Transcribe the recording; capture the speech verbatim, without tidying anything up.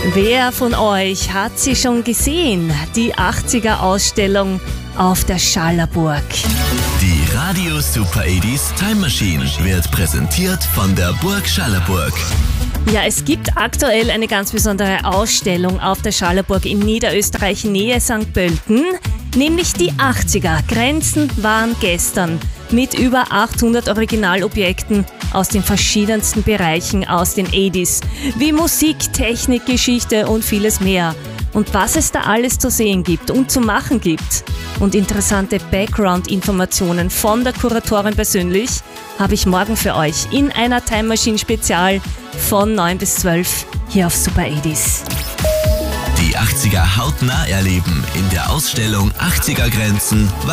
Wer von euch hat sie schon gesehen? Die achtziger-Ausstellung auf der Schallerburg. Die Radio Super achtziger Time Machine wird präsentiert von der Burg Schallerburg. Ja, es gibt aktuell eine ganz besondere Ausstellung auf der Schallerburg in Niederösterreich, Nähe Sankt Pölten, nämlich die achtziger. Grenzen waren gestern, mit über achthundert Originalobjekten aus den verschiedensten Bereichen aus den achtziger, wie Musik, Technik, Geschichte und vieles mehr. Und was es da alles zu sehen gibt und zu machen gibt und interessante Background-Informationen von der Kuratorin persönlich, habe ich morgen für euch in einer Time Machine Spezial von neun bis zwölf hier auf Super achtziger. Die achtziger hautnah erleben in der Ausstellung achtziger Grenzen